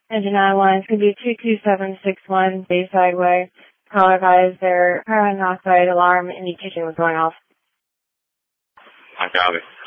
Engine 91, it's going to be 22761 Bayside Way. Caller advised their carbon monoxide alarm in the kitchen was going off. I got it.